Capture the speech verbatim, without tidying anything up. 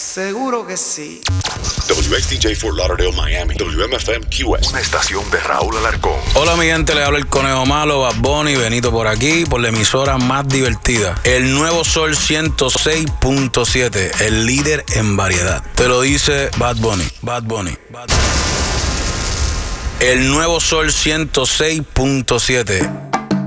Seguro que sí. W X D J Fort Lauderdale, Miami. W M F M Q S. Una estación de Raúl Alarcón. Hola mi gente, le habla el Conejo Malo, Bad Bunny, Benito por aquí, por la emisora más divertida. El Nuevo Sol ciento seis punto siete, el líder en variedad. Te lo dice Bad Bunny, Bad Bunny, Bad Bunny. El Nuevo Sol ciento seis punto siete.